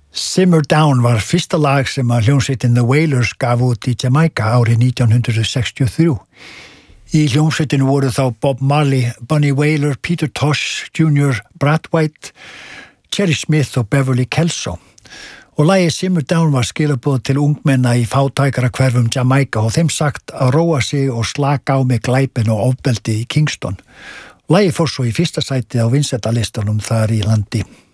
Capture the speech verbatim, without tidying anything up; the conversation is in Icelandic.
Simmer Down var fyrsta lag sem að hljómsveitin The Wailers gaf út í Jamaica árið nítján hundrað sextíu og þrjú. Í hljómsveitinu voru þá Bob Marley, Bunny Wailer, Peter Tosh junior, Brad White, Cherry Smith og Beverly Kelso. Og lagið Simmer Down var skilaboð til ungmenna í fátækara hverfum Jamaica og þeim sagt að róa sig og slaka á með glæpin og ofbeldi í Kingston. Lagið fór svo í fyrsta sæti á vinsældarlistanum þar í landi.